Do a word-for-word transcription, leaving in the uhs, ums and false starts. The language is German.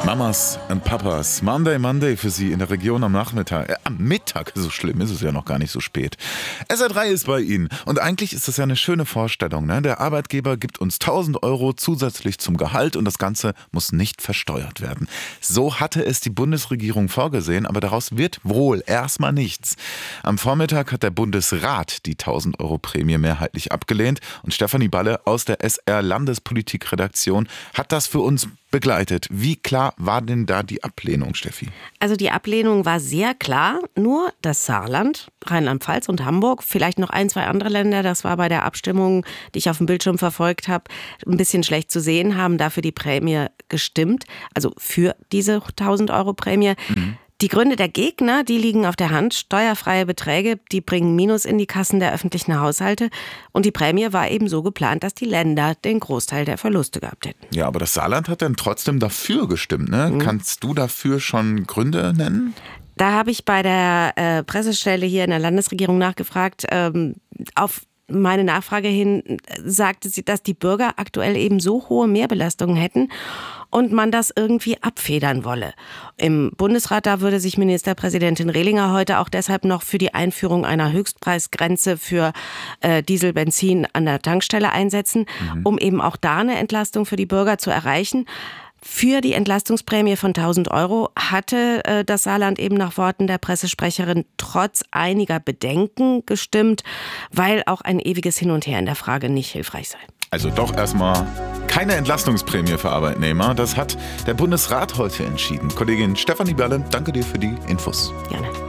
Mamas und Papas, Monday, Monday für Sie in der Region am Nachmittag. Äh, am Mittag, so schlimm ist es ja noch gar nicht so spät. S R drei ist bei Ihnen und eigentlich ist das ja eine schöne Vorstellung. Ne? Der Arbeitgeber gibt uns tausend Euro zusätzlich zum Gehalt und das Ganze muss nicht versteuert werden. So hatte es die Bundesregierung vorgesehen, aber daraus wird wohl erstmal nichts. Am Vormittag hat der Bundesrat die tausend Euro Prämie mehrheitlich abgelehnt und Stefanie Balle aus der S R-Landespolitik-Redaktion hat das für uns begleitet. Wie klar war denn da die Ablehnung, Steffi? Also die Ablehnung war sehr klar. Nur das Saarland, Rheinland-Pfalz und Hamburg, vielleicht noch ein, zwei andere Länder, das war bei der Abstimmung, die ich auf dem Bildschirm verfolgt habe, ein bisschen schlecht zu sehen, haben dafür die Prämie gestimmt. Also für diese tausend Euro Prämie. Mhm. Die Gründe der Gegner, die liegen auf der Hand. Steuerfreie Beträge, die bringen Minus in die Kassen der öffentlichen Haushalte. Und die Prämie war eben so geplant, dass die Länder den Großteil der Verluste gehabt hätten. Ja, aber das Saarland hat dann trotzdem dafür gestimmt, ne? Mhm. Kannst du dafür schon Gründe nennen? Da habe ich bei der äh, Pressestelle hier in der Landesregierung nachgefragt. Ähm, auf meine Nachfrage hin sagte sie, dass die Bürger aktuell eben so hohe Mehrbelastungen hätten und man das irgendwie abfedern wolle. Im Bundesrat, da würde sich Ministerpräsidentin Rehlinger heute auch deshalb noch für die Einführung einer Höchstpreisgrenze für äh, Diesel, Benzin an der Tankstelle einsetzen, mhm. um eben auch da eine Entlastung für die Bürger zu erreichen. Für die Entlastungsprämie von tausend Euro hatte äh, das Saarland eben nach Worten der Pressesprecherin trotz einiger Bedenken gestimmt, weil auch ein ewiges Hin und Her in der Frage nicht hilfreich sei. Also doch erstmal keine Entlastungsprämie für Arbeitnehmer. Das hat der Bundesrat heute entschieden. Kollegin Stefanie Balle, danke dir für die Infos. Gerne.